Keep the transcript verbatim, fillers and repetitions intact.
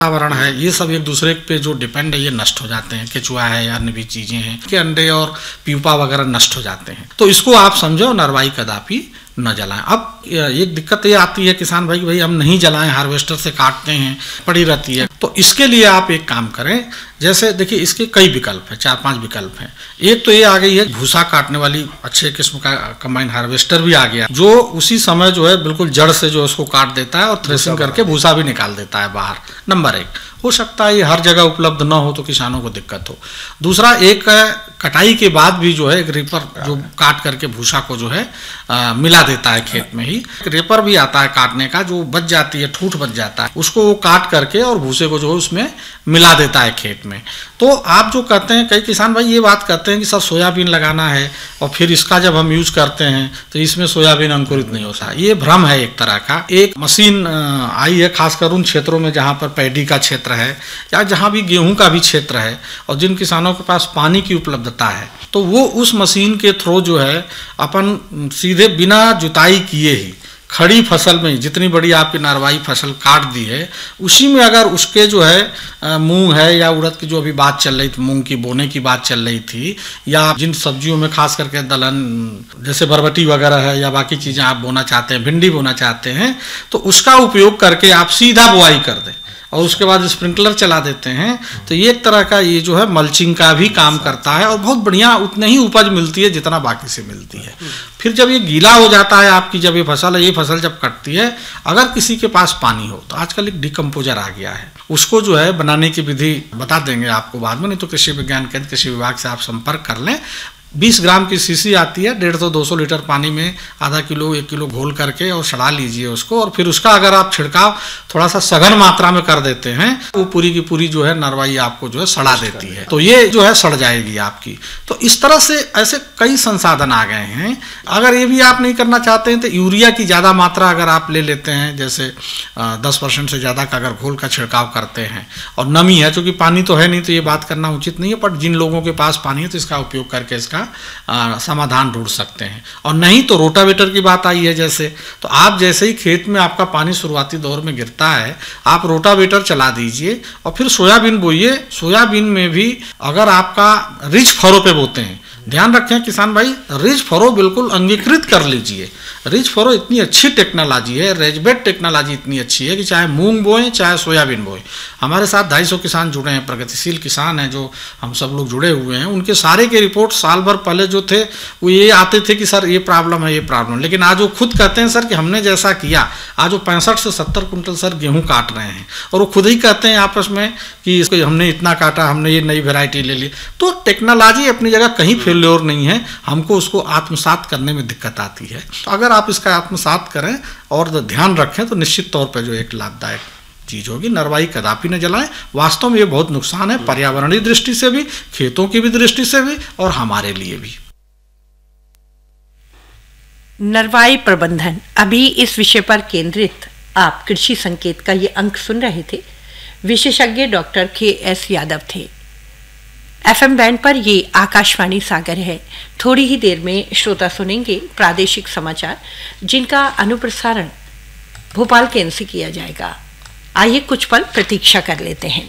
वातावरण है, ये सब एक दूसरे पे जो डिपेंड है ये नष्ट हो जाते हैं। केचुआ है या अन्य भी चीजें हैं के अंडे और प्यूपा वगैरह नष्ट हो जाते हैं। तो इसको आप समझो नरवाई कदापि न जलाएं। अब एक दिक्कत ये आती है किसान भाई भाई हम नहीं जलाएं, हार्वेस्टर से काटते हैं, पड़ी रहती है। तो इसके लिए आप एक काम करें, जैसे देखिए इसके कई विकल्प हैं, चार पांच विकल्प हैं। एक तो ये आ गई है भूसा काटने वाली अच्छे किस्म का कंबाइन हार्वेस्टर भी आ गया, जो उसी समय जो है बिल्कुल जड़ से जो उसको काट देता है और थ्रेसिंग करके भूसा भी निकाल देता है बाहर। नंबर एक, हो सकता है ये हर जगह उपलब्ध न हो तो किसानों को दिक्कत हो। दूसरा एक कटाई के बाद भी जो है एक रीपर जो काट करके भूसा को जो है आ, मिला देता है खेत में ही। रेपर भी आता है काटने का, जो बच जाती है, ठूठ बच जाता है, उसको वो काट करके और भूसे को जो है उसमें मिला देता है खेत में। तो आप जो कहते हैं, कई किसान भाई ये बात कहते हैं कि सर सोयाबीन लगाना है और फिर इसका जब हम यूज करते हैं तो इसमें सोयाबीन अंकुरित नहीं होता। ये भ्रम है एक तरह का। एक मशीन आई है खासकर उन क्षेत्रों में जहाँ पर पैडी का क्षेत्र है या जहाँ भी गेहूं का भी क्षेत्र है और जिन किसानों के पास पानी की उपलब्धता है, तो वो उस मशीन के थ्रू जो है अपन सीधे बिना जुताई किए ही खड़ी फसल में जितनी बड़ी आपकी नरवाई फसल काट दी है, उसी में अगर उसके जो है मूंग है या उड़द की जो अभी बात चल रही थी, मूंग की बोने की बात चल रही थी, या जिन सब्जियों में खास करके दलहन जैसे बरबटी वगैरह है या बाकी चीज़ें आप बोना चाहते हैं, भिंडी बोना चाहते हैं, तो उसका उपयोग करके आप सीधा बुआई कर दें और उसके बाद स्प्रिंकलर चला देते हैं, तो ये एक तरह का ये जो है मल्चिंग का भी काम करता है और बहुत बढ़िया उतनी ही उपज मिलती है जितना बाकी से मिलती है। फिर जब ये गीला हो जाता है आपकी, जब ये फसल है, ये फसल जब कटती है, अगर किसी के पास पानी हो तो आजकल एक डिकम्पोजर आ गया है, उसको जो है बनाने की विधि बता देंगे आपको बाद में, नहीं तो कृषि विज्ञान केंद्र कृषि विभाग से आप संपर्क कर लें। बीस ग्राम की सीसी आती है, डेढ़ सौ दो सौ लीटर पानी में आधा किलो एक किलो घोल करके और सड़ा लीजिए उसको, और फिर उसका अगर आप छिड़काव थोड़ा सा सघन मात्रा में कर देते हैं, वो पूरी की पूरी जो है नरवाई आपको जो है सड़ा देती है, तो ये जो है सड़ जाएगी आपकी। तो इस तरह से ऐसे कई संसाधन आ गए हैं। अगर ये भी आप नहीं करना चाहते हैं तो यूरिया की ज़्यादा मात्रा अगर आप ले लेते हैं, जैसे दस परसेंट से ज़्यादा का अगर घोल का छिड़काव करते हैं और नमी है, चूँकि पानी तो है नहीं तो ये बात करना उचित नहीं है, पर जिन लोगों के पास पानी है तो इसका उपयोग करके इसका आ, समाधान ढूंढ सकते हैं। और नहीं तो रोटावेटर की बात आई है जैसे, तो आप जैसे ही खेत में आपका पानी शुरुआती दौर में गिरता है, आप रोटावेटर चला दीजिए और फिर सोयाबीन बोइए। सोयाबीन में भी अगर आपका रिच फरो पे बोते हैं, ध्यान रखें किसान भाई, रिच फरो बिल्कुल अंगीकृत कर लीजिए। रिच फरो इतनी अच्छी टेक्नोलॉजी है, रेजबेट टेक्नोलॉजी इतनी अच्छी है कि चाहे मूंग बोएं चाहे सोयाबीन बोएं। हमारे साथ ढाई सौ किसान जुड़े हैं, प्रगतिशील किसान हैं जो हम सब लोग जुड़े हुए हैं। उनके सारे के रिपोर्ट साल भर पहले जो थे वो ये आते थे कि सर ये प्रॉब्लम है, ये प्रॉब्लम, लेकिन आज वो खुद कहते हैं सर कि हमने जैसा किया, आज वो पैंसठ से सत्तर कुंटल सर गेहूँ काट रहे हैं और वो खुद ही कहते हैं आपस में कि इसको हमने इतना काटा, हमने ये नई वेराइटी ले ली। तो टेक्नोलॉजी अपनी जगह कहीं फेल्योर नहीं है, हमको उसको आत्मसात करने में दिक्कत आती है। तो अगर आप इसका आत्मसात करें और ध्यान रखें तो निश्चित तौर पर जो एक लाभदायक चीज होगी। नरवाई कदापि न जलाएं, वास्तव में ये बहुत नुकसान है, पर्यावरणीय दृष्टि से भी, खेतों की भी दृष्टि से भी और हमारे लिए भी। नरवाई प्रबंधन, अभी इस विषय पर केंद्रित आप कृषि संकेत का ये अंक सुन रहे थे। विशेषज्ञ डॉक्टर के एस यादव थे। एफएम बैंड पर ये आकाशवाणी सागर है। थोड़ी ही देर में श्रोता सुनेंगे प्रादेशिक समाचार, जिनका अनुप्रसारण भोपाल केंद्र से किया जाएगा। आइए कुछ पल प्रतीक्षा कर लेते हैं।